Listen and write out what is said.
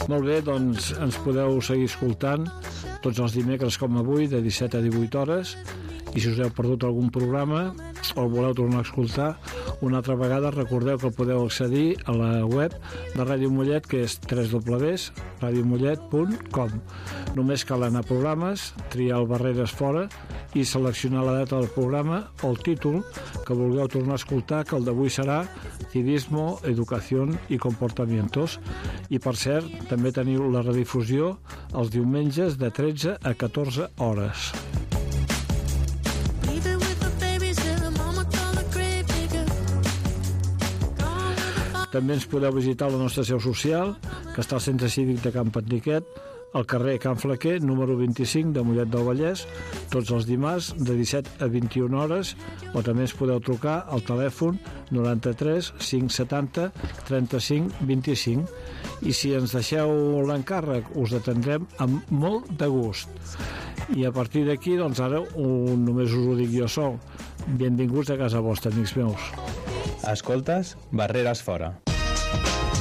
Molt bé, doncs ens podeu seguir escoltant tots els dimecres com avui de 17 a 18 hores, i si us heu perdut algun programa o el voleu tornar a escoltar una altra vegada, recordeu que podeu accedir a la web de Ràdio Mollet, que és www.radiomollet.com. Només cal anar a programes, triar el Barreres Fora i seleccionar la data del programa o el títol que vulgueu tornar a escoltar, que el d'avui serà Civismo, Educación y Comportamientos. I per cert, també teniu la redifusió els diumenges de 13 a 14 hores. També ens podeu visitar la nostra seu social, que està al Centre Cívic de Can Patniquet, al carrer Can Flaquer, número 25 de Mollet del Vallès, tots els dimarts de 17 a 21 hores, o també ens podeu trucar al telèfon 93 570 35 25. I si ens deixeu l'encàrrec, us atendrem amb molt de gust. I a partir d'aquí, doncs ara només us ho dic jo sol. Benvinguts a casa vostra, amics meus. Escoltes Barreres Fora.